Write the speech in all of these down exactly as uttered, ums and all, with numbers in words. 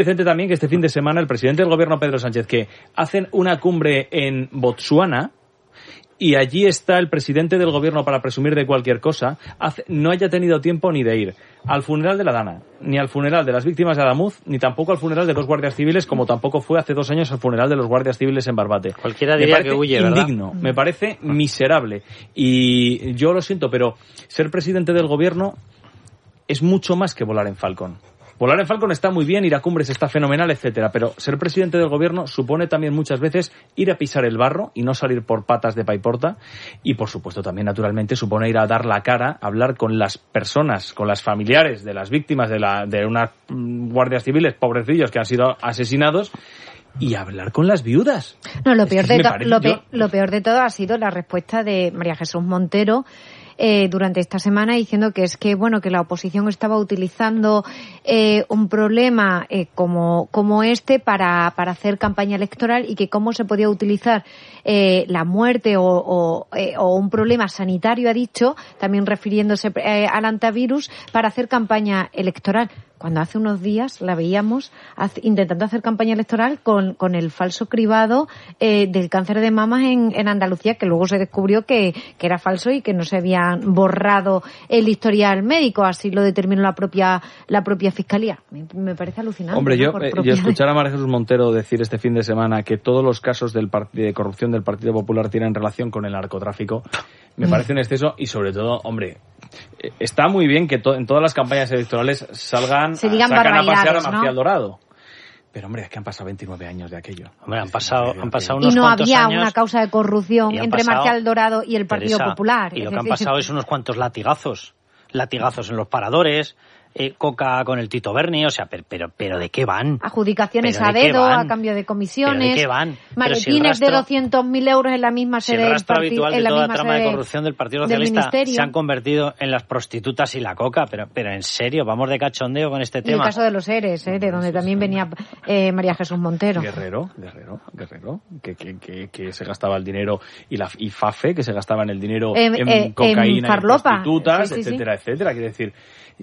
Vicente, también que este fin de semana el presidente del gobierno, Pedro Sánchez, que hacen una cumbre en Botsuana y allí está el presidente del gobierno para presumir de cualquier cosa, hace, no haya tenido tiempo ni de ir al funeral de la Dana, ni al funeral de las víctimas de Adamuz, ni tampoco al funeral de dos guardias civiles, como tampoco fue hace dos años al funeral de los guardias civiles en Barbate. Cualquiera diría que huye, ¿verdad? Indigno, me parece miserable. Y yo lo siento, pero ser presidente del gobierno es mucho más que volar en Falcon. Volar en Falcon está muy bien, ir a cumbres está fenomenal, etcétera, pero ser presidente del gobierno supone también muchas veces ir a pisar el barro y no salir por patas de paiporta, y por supuesto también naturalmente supone ir a dar la cara, hablar con las personas, con las familiares de las víctimas de la de unas guardias civiles, pobrecillos que han sido asesinados, y hablar con las viudas. No, lo peor, es que de, to- parece, lo, pe- yo... lo peor de todo ha sido la respuesta de María Jesús Montero eh, durante esta semana, diciendo que es que bueno que la oposición estaba utilizando eh, un problema eh, como como este para para hacer campaña electoral, y que cómo se podía utilizar eh, la muerte o, o, eh, o un problema sanitario, ha dicho, también refiriéndose eh, al antivirus, para hacer campaña electoral. Cuando hace unos días la veíamos hace, intentando hacer campaña electoral con, con el falso cribado eh, del cáncer de mamas en, en Andalucía, que luego se descubrió que, que era falso y que no se habían borrado el historial médico, así lo determinó la propia la propia Fiscalía. Me, me parece alucinante. Hombre, ¿no? yo, Por eh, yo propiedad. escuchar a María Jesús Montero decir este fin de semana que todos los casos del part- de corrupción del Partido Popular tienen relación con el narcotráfico, me parece un exceso, y sobre todo, hombre, eh, está muy bien que to- en todas las campañas electorales salgan Se digan sacan a pasear a barbaridades, Marcial ¿no? Dorado. Pero, hombre, es que han pasado veintinueve años de aquello. Hombre, han pasado, han pasado Y unos no cuantos había años. una causa de corrupción y han entre pasado, Marcial Dorado y el Partido Teresa, Popular. Y lo Es que han decir, pasado es unos cuantos latigazos. Latigazos en los paradores, eh, coca con el Tito Berni, o sea, pero, pero, pero ¿de qué van? adjudicaciones ¿Pero a de qué dedo, van? a cambio de comisiones, ¿Pero de qué van? Pero maletines si el rastro- de doscientos mil euros en la misma Si sede el del rastro parti- habitual en de la toda la misma trama de sede corrupción del Partido del Socialista Ministerio. se han convertido en las prostitutas y la coca, pero, pero en serio, vamos de cachondeo con este Y el tema. caso de los Eres, ¿eh? de donde también venía eh, María Jesús Montero. Guerrero, Guerrero, Guerrero, que, que, que, que se gastaba el dinero, y la y Fafe, que se gastaban el dinero En- en, eh, cocaína, en en farlopa. prostitutas, Sí, sí, sí. etcétera, etcétera. Quiere decir,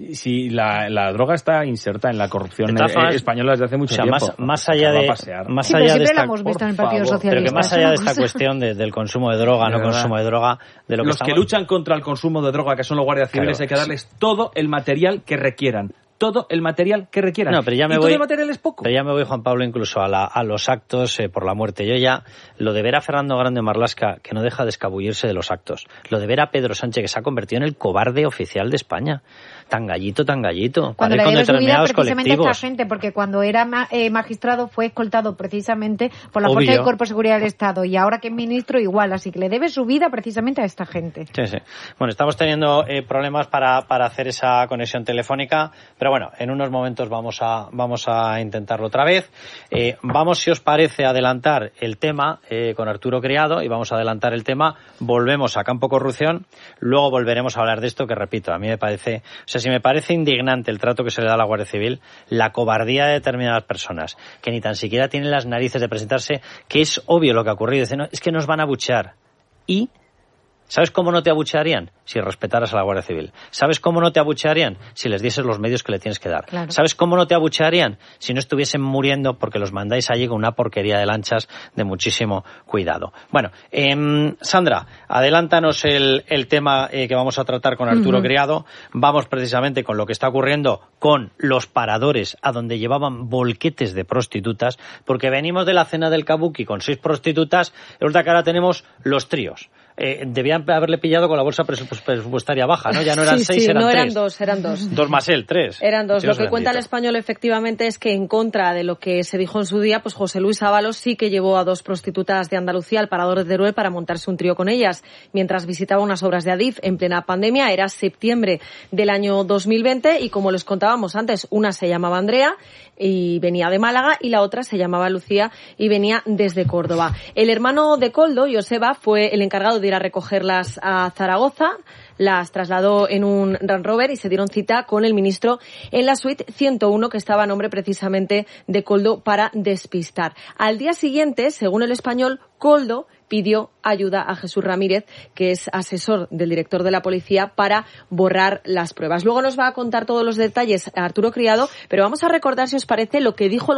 si la, la droga está inserta en la corrupción De todas eh, formas, española desde hace mucho o sea, tiempo. más, más Se allá va a de, pasear. más Sí, pero allá de siempre esta, la hemos visto en el por Partido favor. Socialista. pero que más es allá una de esta cosa. cuestión de- del consumo de droga, De no verdad. consumo de droga, de lo que Los que estamos... luchan contra el consumo de droga, que son los guardias civiles, Claro, hay que darles todo el material que requieran. Todo el material que requieran. No, pero ya me y voy, todo el material es poco. Pero ya me voy, Juan Pablo, incluso a, la, a los actos eh, por la muerte. Yo ya, lo de ver a Fernando Grande Marlaska, que no deja de escabullirse de los actos. Lo de ver a Pedro Sánchez, que se ha convertido en el cobarde oficial de España. Tan gallito, tan gallito. Cuando Para le ir con debe su vida determinados precisamente a colectivos. esta gente, porque cuando era ma- eh, magistrado fue escoltado precisamente por la Obvio. Fuerza del Cuerpo de Seguridad del Estado, y ahora que es ministro igual, así que le debe su vida precisamente a esta gente. Sí, sí. Bueno, estamos teniendo eh, problemas para, para hacer esa conexión telefónica, pero bueno, en unos momentos vamos a, vamos a intentarlo otra vez. Eh, vamos, si os parece, a adelantar el tema eh, con Arturo Criado, y vamos a adelantar el tema. Volvemos a Campo Corrupción, luego volveremos a hablar de esto, que repito, a mí me parece, o sea, si me parece indignante el trato que se le da a la Guardia Civil, la cobardía de determinadas personas, que ni tan siquiera tienen las narices de presentarse, que es obvio lo que ha ocurrido. Dicen, no, es que nos van a abuchear. Y ¿sabes cómo no te abuchearían? Si respetaras a la Guardia Civil. ¿Sabes cómo no te abuchearían? Si les dieses los medios que le tienes que dar. Claro. ¿Sabes cómo no te abuchearían? Si no estuviesen muriendo porque los mandáis allí con una porquería de lanchas de muchísimo cuidado. Bueno, eh, Sandra, adelántanos el, el tema eh, que vamos a tratar con Arturo Uh-huh. Criado. Vamos precisamente con lo que está ocurriendo con los paradores a donde llevaban bolquetes de prostitutas, porque venimos de la cena del Kabuki con seis prostitutas, y resulta que ahora tenemos los tríos. Eh, debían haberle pillado con la bolsa presupu- presupuestaria baja, ¿no? Ya no eran sí, seis, sí, eran no tres. eran dos, eran dos. Dos más él, tres. Eran dos. Dios Lo que cuenta el bendito. Español efectivamente es que en contra de lo que se dijo en su día, pues José Luis Ábalos sí que llevó a dos prostitutas de Andalucía al parador de Teruel para montarse un trío con ellas mientras visitaba unas obras de Adif en plena pandemia. Era septiembre del año dos mil veinte y, como les contábamos antes, una se llamaba Andrea y venía de Málaga, y la otra se llamaba Lucía y venía desde Córdoba. El hermano de Koldo, Joseba, fue el encargado de ir a recogerlas a Zaragoza. Las trasladó en un Land Rover y se dieron cita con el ministro en la suite ciento uno, que estaba a nombre precisamente de Koldo, para despistar. Al día siguiente, según el Español, Koldo pidió ayuda a Jesús Ramírez, que es asesor del director de la policía, para borrar las pruebas. Luego nos va a contar todos los detalles Arturo Criado, pero vamos a recordar, si os parece, lo que dijo el